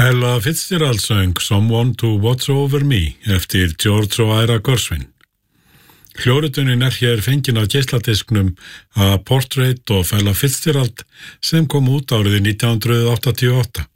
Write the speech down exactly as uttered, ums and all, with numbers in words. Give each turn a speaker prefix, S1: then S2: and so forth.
S1: Ella Fitzgerald söng Someone to Watch Over Me eftir George og Ira Gershwin. Hljóðritunin er hér fengin af geisladisknum A Portrait of Ella Fitzgerald sem kom út árið nítján hundruð áttatíu og átta.